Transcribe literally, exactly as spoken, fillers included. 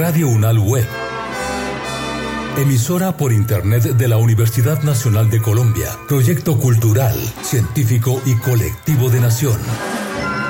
Radio Unal Web. Emisora por Internet de la Universidad Nacional de Colombia. Proyecto cultural, científico y colectivo de nación.